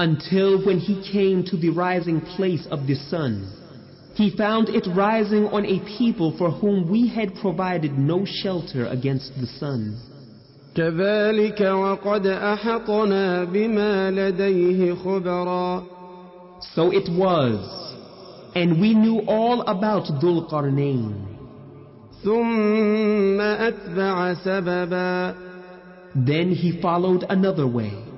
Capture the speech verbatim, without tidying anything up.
until when he came to the rising place of the sun, he found it rising on a people for whom we had provided no shelter against the sun. كذلك وقد أحطنا بما لديه خبرا. So it was, and we knew all about Dhul Qarnayn. ثم أتبع سببا. Then he followed another way.